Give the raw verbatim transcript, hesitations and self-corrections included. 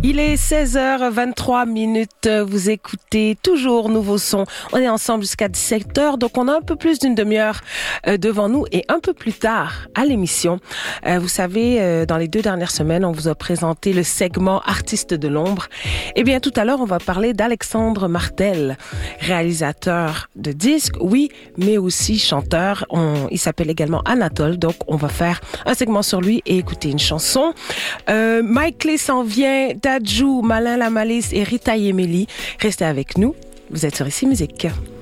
Il est seize heures vingt-trois minutes. Vous écoutez toujours Nouveau Son. On est ensemble jusqu'à dix-sept heures, donc on a un peu plus d'une demi-heure euh, devant nous et un peu plus tard à l'émission. Euh, vous savez, euh, dans les deux dernières semaines, on vous a présenté le segment Artistes de l'ombre. Eh bien, tout à l'heure, on va parler d'Alexandre Martel, réalisateur de disques, oui, mais aussi chanteur. On, il s'appelle également Anatole, donc on va faire un segment sur lui et écouter une chanson. Euh, Mike Clé s'en vient, Dadju, Malin la Malice et Rita Yemeli. Restez avec nous, vous êtes sur Ici Musique.